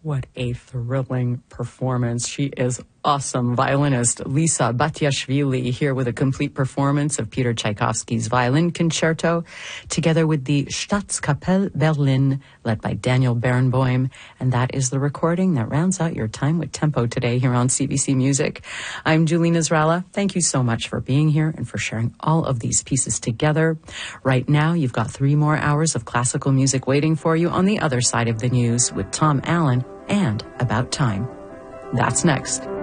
What a thrilling performance. She is awesome. Violinist Lisa Batiashvili here with a complete performance of Peter Tchaikovsky's Violin Concerto, together with the Staatskapelle Berlin, led by Daniel Barenboim. And that is the recording that rounds out your time with Tempo today here on CBC Music. I'm Julie Nasrallah. Thank you so much for being here and for sharing all of these pieces together. Right now, you've got 3 more hours of classical music waiting for you on the other side of the news with Tom Allen and About Time. That's next.